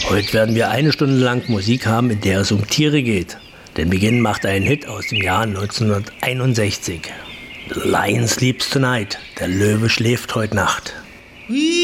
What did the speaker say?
Heute werden wir 1 Stunde lang Musik haben, in der es um Tiere geht. Den Beginn macht ein Hit aus dem Jahr 1961. The Lion Sleeps Tonight. Der Löwe schläft heute Nacht.